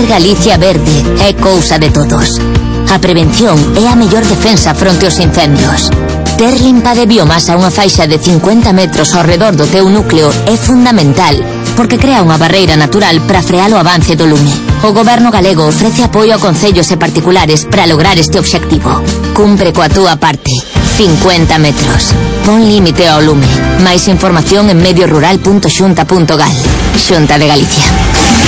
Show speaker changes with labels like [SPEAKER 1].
[SPEAKER 1] Galicia verde é cousa de todos. A prevención é a mellor defensa fronte aos incendios. Ter limpa de biomasa unha faixa de 50 metros ao redor do teu núcleo é fundamental, porque crea unha barreira natural para frear o avance do lume. O Goberno galego ofrece apoio a concellos e particulares para lograr este obxectivo. Cumpre coa túa parte. 50 metros. Pon límite ao lume. Máis información en mediorural.xunta.gal. Xunta de Galicia.